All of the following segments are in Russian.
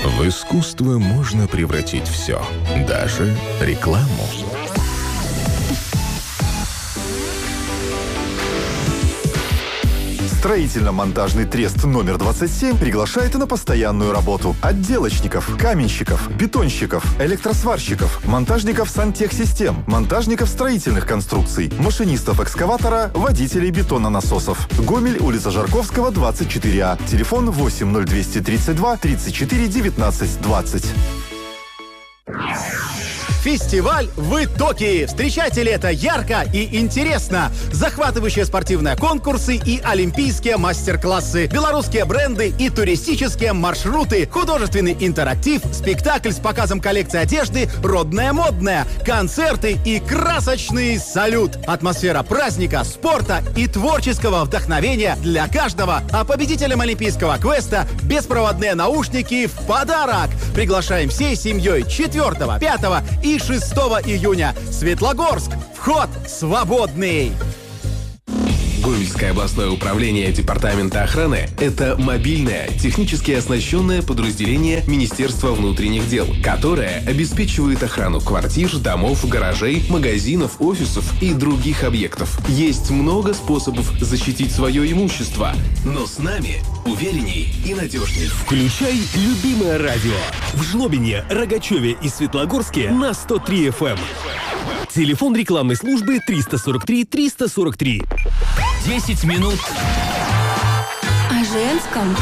В искусство можно превратить все, даже рекламу. Строительно-монтажный трест номер 27 приглашает на постоянную работу отделочников, каменщиков, бетонщиков, электросварщиков, монтажников сантехсистем, монтажников строительных конструкций, машинистов экскаватора, водителей бетононасосов. Гомель, улица Жарковского, 24А. Телефон 80232 34 19 20. Фестиваль в итоге. Встречайте лето ярко и интересно. Захватывающие спортивные конкурсы и олимпийские мастер-классы. Белорусские бренды и туристические маршруты. Художественный интерактив, спектакль с показом коллекции одежды, родная модная, концерты и красочный салют. Атмосфера праздника, спорта и творческого вдохновения для каждого. А победителям олимпийского квеста беспроводные наушники в подарок. Приглашаем всей семьей 4, 5 и 6 июня. Светлогорск. Вход свободный. Гомельское областное управление Департамента охраны – это мобильное, технически оснащенное подразделение Министерства внутренних дел, которое обеспечивает охрану квартир, домов, гаражей, магазинов, офисов и других объектов. Есть много способов защитить свое имущество, но с нами уверенней и надежней. Включай любимое радио. В Жлобине, Рогачеве и Светлогорске на 103 FM. Телефон рекламной службы 343 343. 10 минут о женском.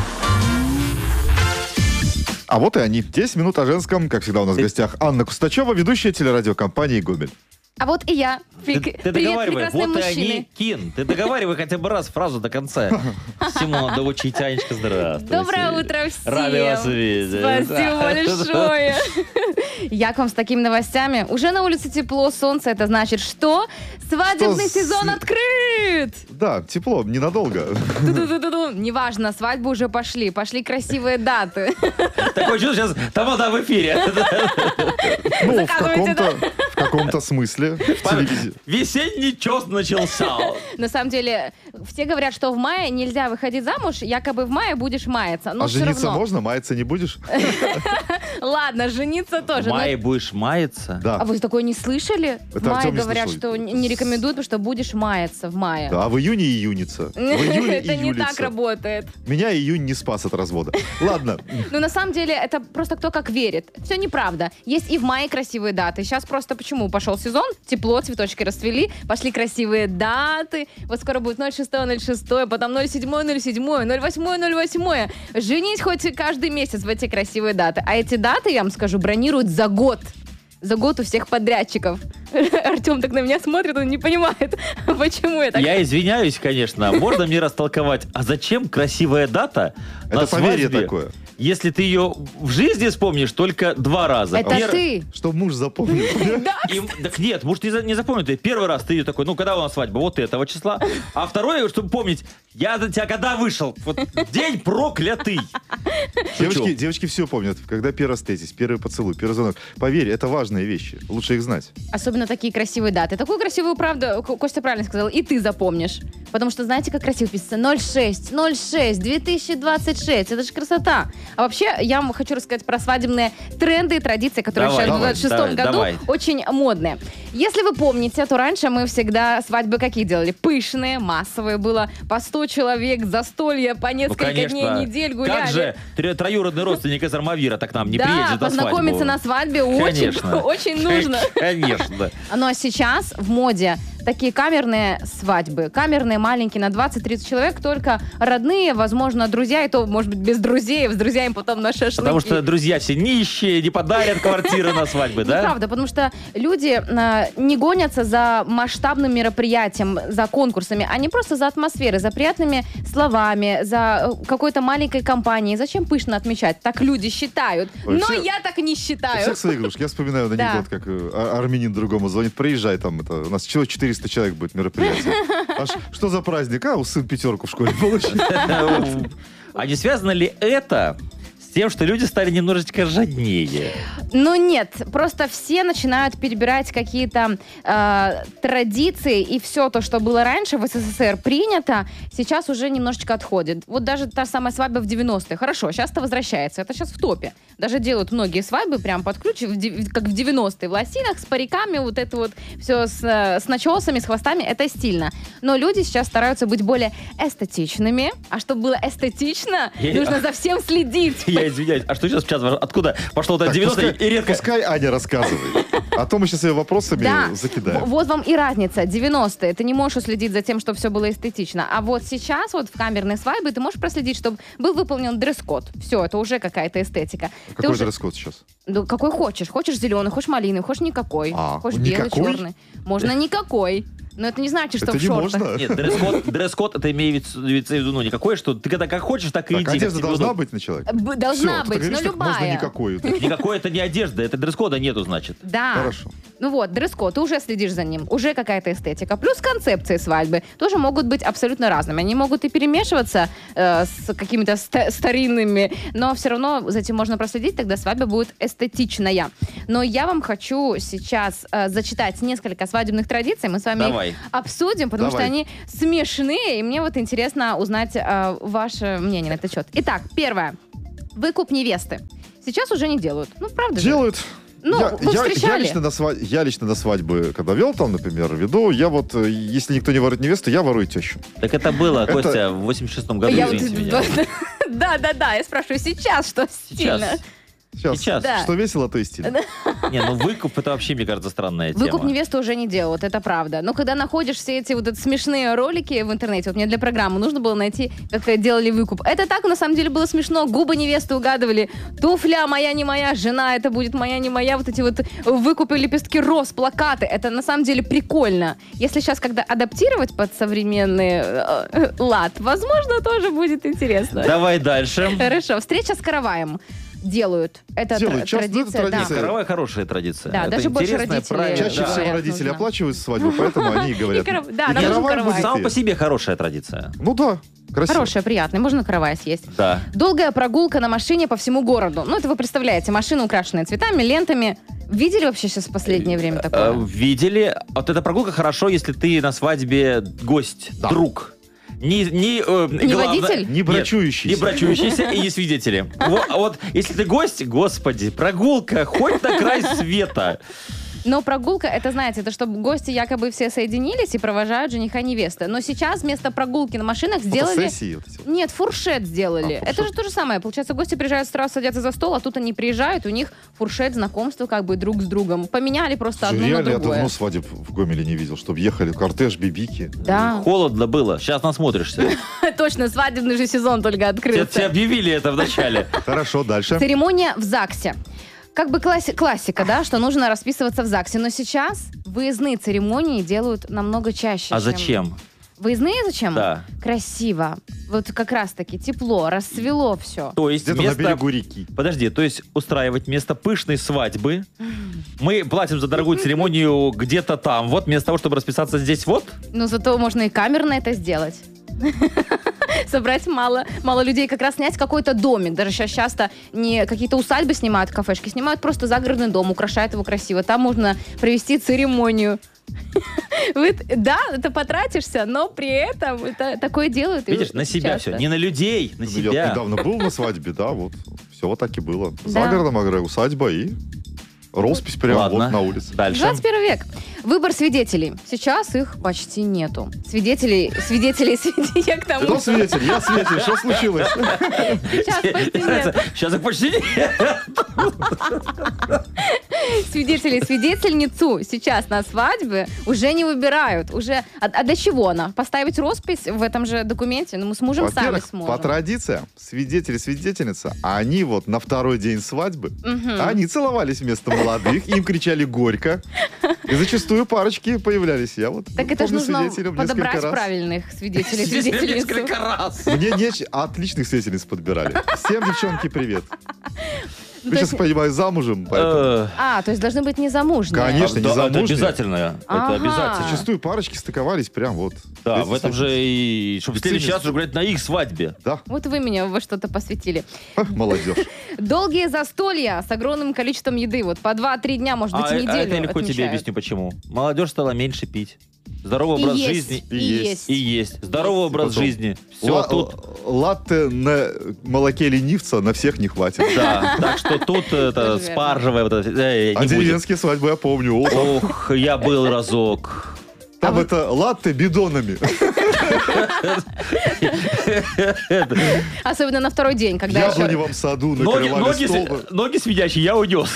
А вот и они. 10 минут о женском. Как всегда, у нас в гостях Анна Кустачева, ведущая телерадиокомпании «Гомель». А вот и я. Ты Привет, договаривай, прекрасные вот и мужчины. они, Кин. Ты договаривай хотя бы раз фразу до конца. Всему надо учить. Анечка, здравствуйте. Доброе утро всем. Рады вас видеть. Спасибо большое. Я к вам с такими новостями. Уже на улице тепло, солнце. Это значит, что свадебный сезон открыт. Да, тепло, ненадолго. Ду-ду-ду-ду-ду. Неважно, свадьбы уже пошли. Пошли красивые даты. Такое чувство, сейчас тамада в эфире. Ну, в каком-то смысле. В телевизии. Весенний чёс начался. На самом деле, все говорят, что в мае нельзя выходить замуж, якобы в мае будешь маяться. Но А все жениться равно. можно, маяться не будешь? Ладно, жениться тоже. В мае будешь маяться? Да. А вы такое не слышали? В Это мае Артём не говорят, слышал. что не рекомендуют, потому что будешь маяться в мае. Да, а в июне июница. В июле Это не так июлица. работает. Меня июнь не спас от развода. Ладно. Ну, на самом деле, это просто кто как верит. Все неправда. Есть и в мае красивые даты. Сейчас просто почему? Пошел сезон, тепло, цветочки расцвели, пошли красивые даты. Вот скоро будет 06.06, потом 07.07, 08.08. Женись хоть каждый месяц в эти красивые даты. А эти даты, я вам скажу, бронируют за год. За год у всех подрядчиков. Артем так на меня смотрит, он не понимает, почему я так... Я извиняюсь, конечно. Можно мне растолковать, а зачем красивая дата на Это поверье свадьбе, такое. если ты ее в жизни вспомнишь только 2 раза? Это ты. Что муж запомнил. Так нет, может, не запомнил. Ты первый раз ты ее такой, ну, когда у нас свадьба? Вот этого числа. А второе, чтобы помнить, я за тебя когда вышел? Вот день проклятый. Девочки все помнят. Когда первый раз встретились, первый поцелуй, первый звонок. Поверь, это важные вещи. Лучше их знать. Особенно такие красивые даты. Такую красивую правду, Костя правильно сказал, и ты запомнишь. Потому что знаете, как красиво пишется? 06-2026. Это же красота. А вообще, я вам хочу рассказать про свадебные тренды и традиции, которые сейчас в 26-м году очень модные. Если вы помните, то раньше мы всегда свадьбы какие делали? Пышные, массовые. Было по 100 человек, застолья, по несколько дней, недель гуляли. Как же троюродный родственник из Армавира так к нам не приедет на свадьбу? Да, познакомиться на свадьбе очень нужно. Конечно. Ну а сейчас в моде такие камерные свадьбы. Камерные, маленькие, на 20-30 человек, только родные, возможно, друзья, и то, может быть, без друзей, с друзьями потом на шашлыки. Потому что друзья все нищие, не подарят квартиры на свадьбы, да? Неправда, потому что люди не гонятся за масштабным мероприятием, за конкурсами, они просто за атмосферой, за приятными словами, за какой-то маленькой компанией. Зачем пышно отмечать? Так люди считают. Ой, Но я так не считаю. Всех свои игрушки. Я вспоминаю анекдот, как армянин другому звонит, приезжай там, у нас всего 400 человек будет мероприятие. Что за праздник? Сын 5 в школе получил. А не связано ли это с тем, что люди стали немножечко жаднее. Ну нет, просто все начинают перебирать какие-то традиции, и все то, что было раньше в СССР принято, сейчас уже немножечко отходит. Вот даже та самая свадьба в 90-е. Хорошо, сейчас-то возвращается. Это сейчас в топе. Даже делают многие свадьбы прям под ключ, как в 90-е, в лосинах, с париками, вот это вот все с начесами, с хвостами. Это стильно. Но люди сейчас стараются быть более эстетичными. А чтобы было эстетично, нужно за всем следить. Я извиняюсь, а что сейчас в час? Откуда пошло вот это 90-е и редко? Пускай Аня рассказывает. А то мы сейчас ее вопросами закидаем. Вот вам и разница. 90-е. Ты не можешь уследить за тем, чтобы все было эстетично. А вот сейчас вот в камерной свадьбе ты можешь проследить, чтобы был выполнен дресс-код. Все, это уже какая-то эстетика. Какой дресс-код сейчас? Ну, какой хочешь. Хочешь зеленый, хочешь малиновый, хочешь никакой. Хочешь белый, никакой? черный. Можно никакой. Но это не значит, что это в шортах. Можно? Нет, дресс-код это имеется в виду, ну, никакой, что ты когда как хочешь, так и иди. Одежда должна быть на человеке? Должна быть, но любая. Можно никакой. Никакой это не одежда, это дресс-кода нету, значит. Да. Хорошо. Ну вот, дресс-код, ты уже следишь за ним, уже какая-то эстетика. Плюс концепции свадьбы тоже могут быть абсолютно разными. Они могут и перемешиваться с какими-то старинными, но все равно за этим можно проследить, тогда свадьба будет эстетичная. Но я вам хочу сейчас зачитать несколько свадебных традиций, мы с вами их обсудим, потому что они смешные, и мне вот интересно узнать ваше мнение на этот счет. Итак, первое. Выкуп невесты. Сейчас уже не делают. Ну, правда же? Делают. Ну, вы встречали? Я лично на свадьбы, когда вел там, например, веду, я вот, если никто не ворует невесту, я ворую тещу. Так это было, Костя, в 86-м году, извините меня. Да, я спрашиваю, сейчас что стильно? Сейчас. Да. Что весело, то и стильно. Не, ну выкуп это вообще, мне кажется, странная тема. Выкуп невесты уже не делают, это правда. Но когда находишь все эти вот смешные ролики в интернете, вот мне для программы нужно было найти, как делали выкуп. Это так, на самом деле, было смешно. Губы невесты угадывали. Туфля моя, не моя, жена, это будет моя, не моя. Вот эти вот выкупы, лепестки роз, плакаты. Это на самом деле прикольно. Если сейчас, когда адаптировать под современный лад, возможно, тоже будет интересно. Давай дальше. Хорошо. Встреча с караваем. Делают. Это традиция. Да. Каравай хорошая традиция. Да, это даже больше родители. Чаще всего родители оплачивают свадьбу, поэтому они и говорят. Да, каравай. Сам по себе хорошая традиция. Ну да, красиво. Хорошая, приятная. Можно каравай съесть. Да. Долгая прогулка на машине по всему городу. Ну, это вы представляете, машина, украшенная цветами, лентами. Видели вообще сейчас в последнее время такое? Видели. Вот эта прогулка хорошо, если ты на свадьбе гость, друг. Не водитель? Не брачующийся. Не брачующийся и не свидетели. Вот если ты гость, господи, прогулка хоть на край света. Но прогулка, это, знаете, это чтобы гости якобы все соединились и провожают жениха невесты. Но сейчас вместо прогулки на машинах сделали... Нет, фуршет сделали. Это же то же самое. Получается, гости приезжают сразу, садятся за стол, а тут они приезжают, у них фуршет, знакомство как бы друг с другом. Поменяли просто одно на другое. Я давно свадеб в Гомеле не видел, чтобы ехали кортеж, бибики. Да. Холодно было. Сейчас насмотришься. Точно, свадебный же сезон только открылся. Тебе объявили это вначале. Хорошо, дальше. Церемония в ЗАГСе. Как бы классика, да, что нужно расписываться в ЗАГСе. Но сейчас выездные церемонии делают намного чаще. А зачем? Выездные зачем? Да. Красиво. Вот как раз-таки тепло, расцвело все. То есть где-то на берегу реки. Подожди, то есть устраивать вместо пышной свадьбы мы платим за дорогую церемонию где-то там, вот вместо того, чтобы расписаться здесь вот? Но зато можно и камерно это сделать. Собрать мало людей, как раз снять какой-то домик. Даже сейчас часто не какие-то усадьбы снимают, кафешки, снимают просто загородный дом, украшают его красиво. Там можно провести церемонию. Да, ты потратишься, но при этом это такое делают. Видишь, на себя все, не на людей, на себя. Я недавно был на свадьбе, да, вот, все вот так и было. За городом усадьба и роспись прямо вот на улице. Дальше. 21 век. Выбор свидетелей. Сейчас их почти нету. Свидетелей, я к тому. Кто свидетель? Я свидетель. Что случилось? Сейчас почти нет. Сейчас их почти нет. Свидетелей, свидетельницу сейчас на свадьбе уже не выбирают. Уже. А для чего она? Поставить роспись в этом же документе? Ну, мы с мужем сами сможем. По традициям, свидетели, свидетельница, они вот на второй день свадьбы, они целовались вместо молодых, им кричали горько. И зачастую парочки появлялись. Я вот так это же нужно подобрать правильных свидетелей, свидетельницу. Несколько раз. Мне отличных свидетельниц подбирали. Всем, девчонки, привет. Вы сейчас, понимаю, замужем, поэтому... То есть должны быть незамужние. Конечно, Да, это незамужние. обязательно. Это Ага. обязательно. Зачастую парочки стыковались прям вот. Да, в этом же и... Чтобы в следующий раз уже гулять на их свадьбе. Да, Вот вы меня во что-то посвятили. молодежь. Долгие застолья с огромным количеством еды. Вот по 2-3 дня, может быть, и неделю это я легко тебе отмечают. объясню, почему. Молодежь стала меньше пить. Здоровый И образ есть, жизни. и есть. И есть. Здоровый образ Потом. жизни. Все тут. Латте на молоке ленивца на всех не хватит. Да, так что тут это Тоже верно. спаржевое. Вот это, не А будет. деревенские свадьбы я помню. О, Ох, я был разок. там это латте бидонами. Особенно на второй день, В когда еще... яблоневом саду накрывали стол. Ноги сведящие я унес.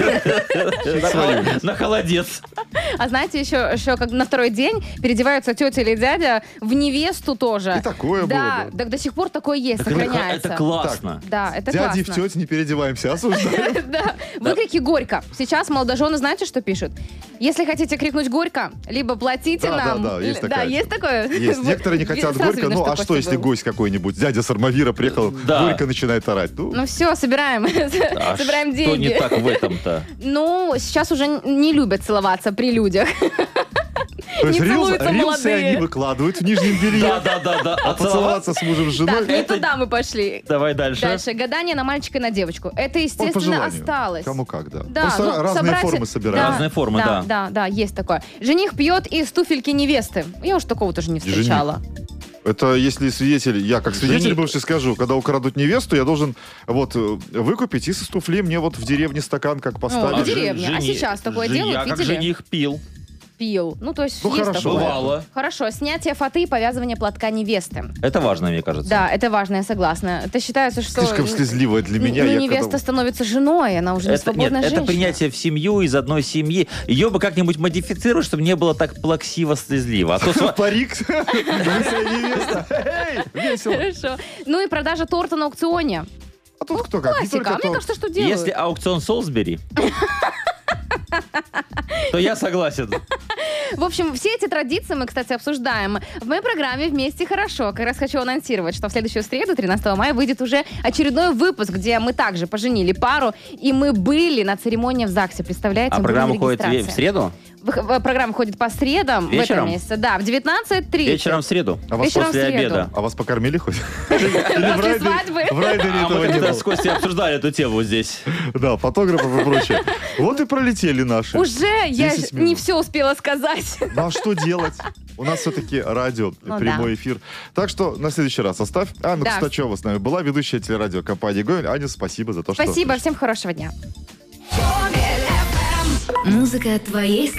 На холодец. А знаете, еще как на второй день переодеваются тетя или дядя в невесту тоже. И такое было, Да, да. так до сих пор такое есть, сохраняется. Это классно. Да, это Дяди в классно. тете не переодеваемся, осуждаем. Да. Выкрики «Горько». Сейчас молодожены, знаете, что пишут? Если хотите крикнуть «Горько», либо платите Да, нам. да, есть Да, такая. есть такое? Есть. Вот Некоторые не хотят сразу горько. видно, Ну, а Костя что, если был. гость какой-нибудь? Дядя с Армавира приехал, Да. горько начинает орать. Ну, Ну все, собираем. А Собираем что не деньги. так в этом-то? Ну, сейчас уже не любят целоваться при людях. то есть не целуются рилсы молодые. они выкладывают в нижнем белье. Да. А поцеловаться с мужем, с женой? Так, не туда мы пошли. Давай дальше. Дальше. Гадание на мальчика и на девочку. Это, По естественно, желанию. осталось. Кому как, да. Да, Просто ну, разные собрать- формы собирают. Разные формы, да. Да, есть такое. Жених пьет из туфельки невесты. Я уж такого тоже не Жених. встречала. Это если свидетель, я как свидетель Жених. бывший скажу, когда украдут невесту, я должен вот выкупить и со туфли мне вот в деревне стакан как в поставить. деревне. А сейчас такое делают, Я как видели? жених пил. Пил. Ну, то есть Ну, есть хорошо. такое. Бывало. Хорошо. Снятие фаты и повязывание платка невесты. Это важно, мне кажется. Да, это важно, я согласна. Это считается, что... Слишком слезливая для меня. Ну, я невеста когда- становится женой, она уже не Это, нет, свободная это женщина. принятие в семью из одной семьи. Ее бы как-нибудь модифицировать, чтобы не было так плаксиво-слезливо. А то Парик, лысая невеста. Эй, весело. Хорошо. Ну и продажа торта на аукционе. А тут кто как? Не Классика. только А мне торт. кажется, что делают. если аукцион Солсбери, то я согласен. В общем, все эти традиции мы, кстати, обсуждаем в моей программе «Вместе хорошо». Как раз хочу анонсировать, что в следующую среду, 13 мая, выйдет уже очередной выпуск, где мы также поженили пару, и мы были на церемонии в ЗАГСе, представляете? А мы были программа на ходит в регистрации. среду? Программа ходит по средам в Вечером? этом месяце. Да, в 19:30. Вечером в среду. А вас Вечером в После среду. обеда. А вас покормили хоть? После свадьбы. В райдере А этого мы не как-то было. с Костей обсуждали эту тему здесь. Да, фотографов и прочее. Вот и пролетели наши. Уже я 10 не минут. все успела сказать. Ну а что делать? У нас все-таки радио, Ну прямой эфир. Так что на следующий раз оставь. Анна Да. Кустачева с нами была, ведущая телерадиокомпании «Гоголь». Аня, спасибо за то, что... Спасибо, всем хорошего дня. Музыка твоей